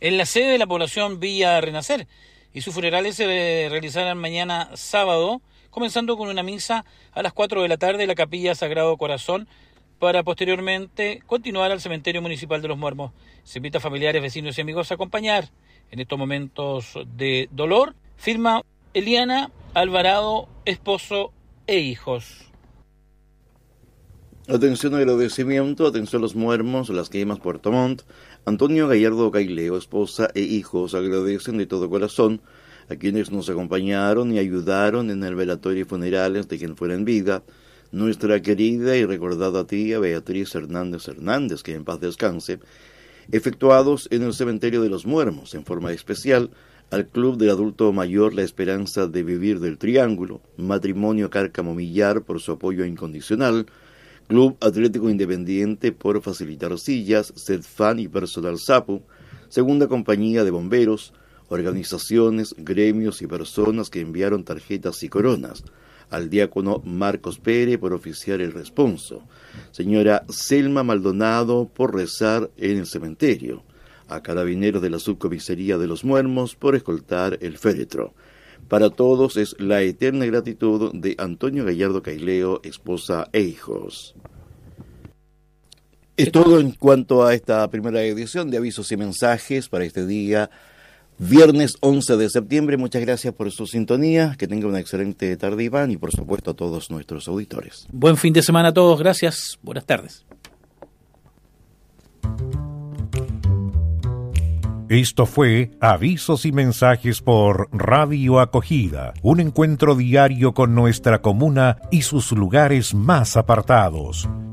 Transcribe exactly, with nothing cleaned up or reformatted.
en la sede de la población Villa Renacer, y sus funerales se realizarán mañana sábado, comenzando con una misa a las cuatro de la tarde en la Capilla Sagrado Corazón, para posteriormente continuar al Cementerio Municipal de Los Muermos. Se invita a familiares, vecinos y amigos a acompañar en estos momentos de dolor. Firma Eliana Alvarado, esposo e hijos. Atención, agradecimiento, atención a Los Muermos, Las Quemas, Puerto Montt. Antonio Gallardo Caileo, esposa e hijos, agradecen de todo corazón a quienes nos acompañaron y ayudaron en el velatorio y funerales de quien fuera en vida, nuestra querida y recordada tía Beatriz Hernández Hernández, que en paz descanse, efectuados en el Cementerio de Los Muermos, en forma especial al Club del Adulto Mayor La Esperanza de Vivir del Triángulo, Matrimonio Cárcamo Millar por su apoyo incondicional, Club Atlético Independiente por facilitar sillas, Cedfan y Personal Sapu, Segunda Compañía de Bomberos, organizaciones, gremios y personas que enviaron tarjetas y coronas, al diácono Marcos Pérez por oficiar el responso, señora Selma Maldonado por rezar en el cementerio, a carabineros de la subcomisaría de Los Muermos por escoltar el féretro. Para todos es la eterna gratitud de Antonio Gallardo Caileo, esposa e hijos. Es todo en cuanto a esta primera edición de Avisos y Mensajes para este día, viernes once de septiembre. Muchas gracias por su sintonía, que tenga una excelente tarde, Iván, y por supuesto a todos nuestros auditores. Buen fin de semana a todos, gracias, buenas tardes. Esto fue Avisos y Mensajes por Radio Acogida, un encuentro diario con nuestra comuna y sus lugares más apartados.